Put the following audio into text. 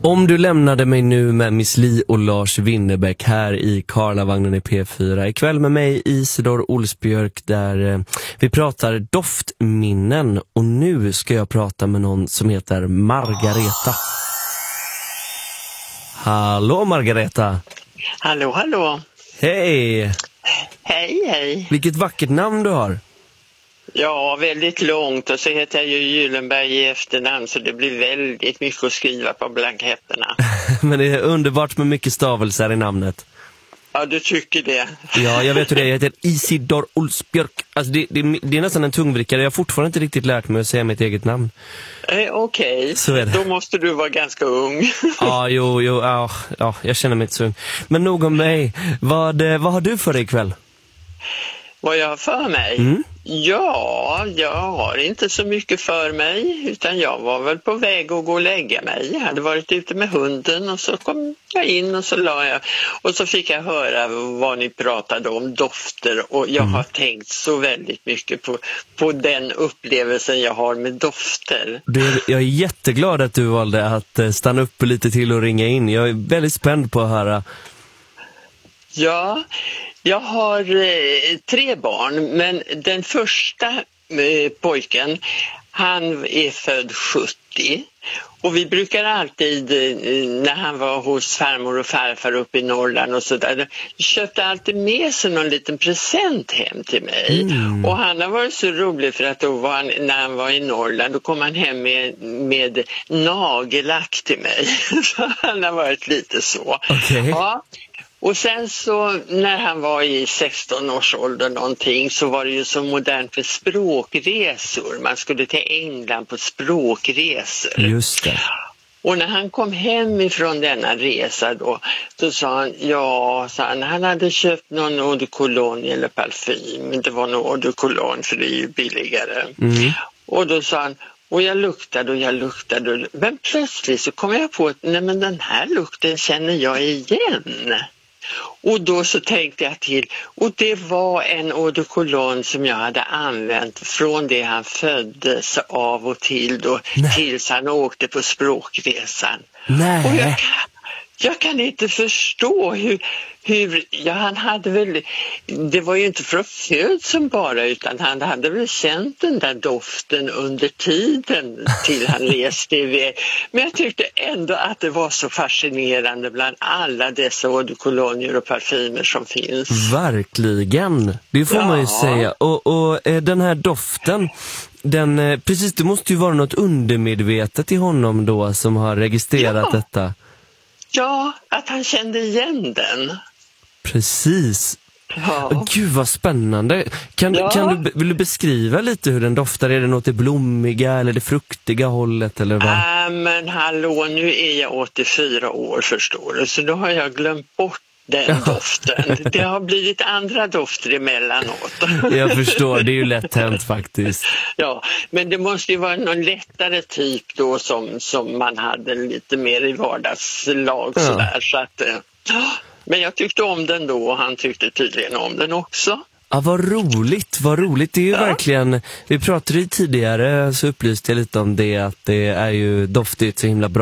Om du lämnade mig nu med Miss Li och Lars Winnerbäck här i Karlavagnen i P4. Ikväll med mig Isidor Olsbjörk där vi pratar doftminnen. Och nu ska jag prata med någon som heter Margareta. Hallå Margareta. Hallå, hallå. Hej. Hej, hej. Vilket vackert namn du har. Ja, väldigt långt, och så heter jag ju Gyllenberg i efternamn, så det blir väldigt mycket att skriva på blanketterna. Men det är underbart med mycket stavelser i namnet. Ja, du tycker det. Ja, jag vet hur det är. Jag heter Isidor Olsbjörk. Alltså det är nästan en tungvrickare. Jag har fortfarande inte riktigt lärt mig att säga mitt eget namn. Okej. Så är det. Då måste du vara ganska ung. Ja, ja, jag känner mig inte så ung. Men nog om mig. Vad har du för dig ikväll? Vad jag har för mig? Ja, jag har inte så mycket för mig, utan jag var väl på väg att gå och lägga mig. Jag hade varit ute med hunden och så kom jag in och så la jag. Och så fick jag höra vad ni pratade om, dofter. Och jag har tänkt så väldigt mycket på den upplevelsen jag har med dofter. Jag är jätteglad att du valde att stanna upp lite till och ringa in. Jag är väldigt spänd på att höra. Ja, jag har 3 barn, men den första pojken, han är född 70. Och vi brukar alltid, när han var hos farmor och farfar uppe i Norrland och sådär, köpte alltid med sig någon liten present hem till mig. Och han har varit så rolig, för att då när han var i Norrland, då kom han hem med nagellack till mig. Så han har varit lite så. Okay. Ja. Och sen så när han var i 16 års ålder någonting, så var det ju så modernt för språkresor. Man skulle till England på språkresor. Just det. Och när han kom hem ifrån denna resa då sa han, han hade köpt någon eau de cologne eller parfym. Det var nog eau de cologne, för det är ju billigare. Och då sa han, och jag luktade. Men plötsligt så kom jag på att men den här lukten känner jag igen. Och då så tänkte jag till, och det var en eau de cologne som jag hade använt från det han föddes av och till då, tills han åkte på språkresan. Nej. Och jag kan inte förstå hur han hade väl, det var ju inte från födseln bara, utan han hade väl känt den där doften under tiden till han reste iväg. Men jag tyckte ändå att det var så fascinerande bland alla dessa eau de cologne och parfymer som finns. Verkligen, det får man ju säga. Och den här doften, precis, det måste ju vara något undermedvetet i honom då som har registrerat detta. Ja, att han kände igen den. Precis. Ja. Gud vad spännande. Vill du beskriva lite hur den doftar? Är det något det blommiga eller det fruktiga hållet? Eller vad? Men hallå, nu är jag 84 år, förstår du. Så då har jag glömt bort den doften. Det har blivit andra dofter emellanåt. Jag förstår, det är ju lätt hänt faktiskt. Ja, men det måste ju vara någon lättare typ då som man hade lite mer i vardagslag sådär. Så att, men jag tyckte om den då, och han tyckte tydligen om den också. Ja, vad roligt. Det är ju verkligen, vi pratade ju tidigare, så upplyste jag lite om det, att det är ju doftigt så himla bra